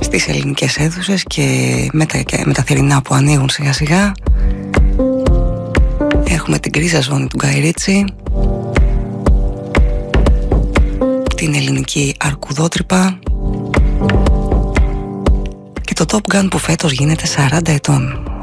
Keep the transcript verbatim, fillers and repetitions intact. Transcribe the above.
στις ελληνικές αίθουσες και με τα, και με τα θερινά που ανοίγουν σιγά σιγά. Έχουμε την γκρίζα ζώνη του Γκάι Ρίτσι, την ελληνική αρκουδότρυπα και το Top Gun που φέτος γίνεται σαράντα ετών.